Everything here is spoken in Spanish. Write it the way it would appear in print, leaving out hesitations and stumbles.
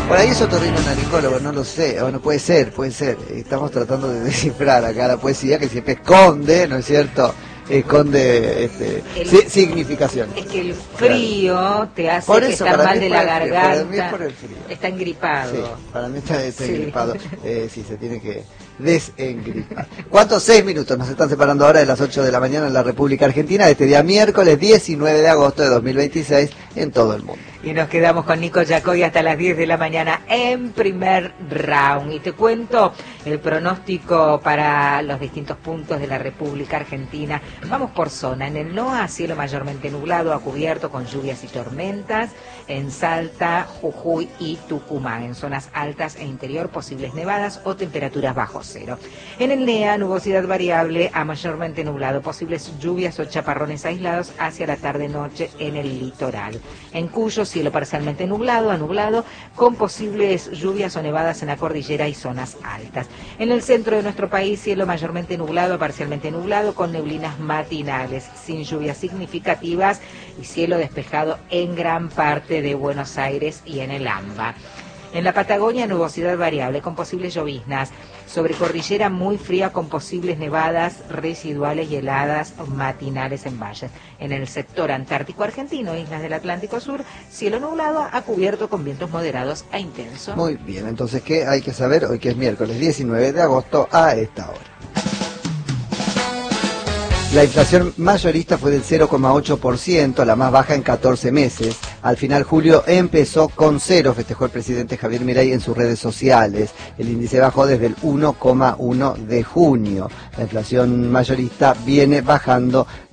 Por ahí es otorrinolaringólogo, no lo sé, bueno, puede ser. Estamos tratando de descifrar acá la poesía que siempre esconde, ¿no es cierto? Esconde significación. Es que el frío te hace por eso, estar mal de la garganta. Para mí es por el frío. Está engripado. Sí, para mí está engripado. Sí, se tiene que desengripar. ¿Cuántos? 6 minutos nos están separando ahora de las 8 de la mañana en la República Argentina, de este día miércoles 19 de agosto de 2026 en todo el mundo. Y nos quedamos con Nico Yacoy hasta las 10 de la mañana en primer round. Y te cuento el pronóstico para los distintos puntos de la República Argentina. Vamos por zona. En el NOA, cielo mayormente nublado a cubierto con lluvias y tormentas. En Salta, Jujuy y Tucumán. En zonas altas e interior, posibles nevadas o temperaturas bajo cero. En el NEA, nubosidad variable a mayormente nublado. Posibles lluvias o chaparrones aislados hacia la tarde-noche en el litoral. En Cuyo, cielo parcialmente nublado a nublado, con posibles lluvias o nevadas en la cordillera y zonas altas. En el centro de nuestro país, cielo mayormente nublado a parcialmente nublado, con neblinas matinales, sin lluvias significativas y cielo despejado en gran parte de Buenos Aires y en el AMBA. En la Patagonia, nubosidad variable con posibles lloviznas. Sobre cordillera muy fría con posibles nevadas residuales y heladas matinales en valles. En el sector antártico argentino, islas del Atlántico Sur, cielo nublado a cubierto con vientos moderados a intensos. Muy bien, entonces, ¿qué hay que saber hoy que es miércoles 19 de agosto a esta hora? La inflación mayorista fue del 0,8%, la más baja en 14 meses. Al final, julio empezó con 0, festejó el presidente Javier Milei en sus redes sociales. El índice bajó desde el 1,1 de junio. La inflación mayorista viene bajando